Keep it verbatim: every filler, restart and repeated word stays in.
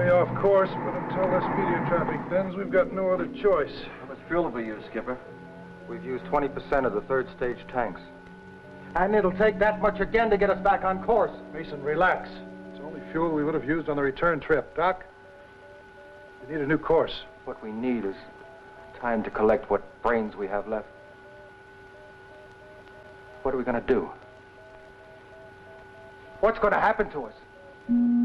me off course, but until this meteor traffic thins, we've got no other choice. How much fuel have we used, Skipper? We've used twenty percent of the third stage tanks. And it'll take that much again to get us back on course. Mason, relax. It's only fuel we would have used on the return trip. Doc, we need a new course. What we need is time to collect what brains we have left. What are we going to do? What's going to happen to us?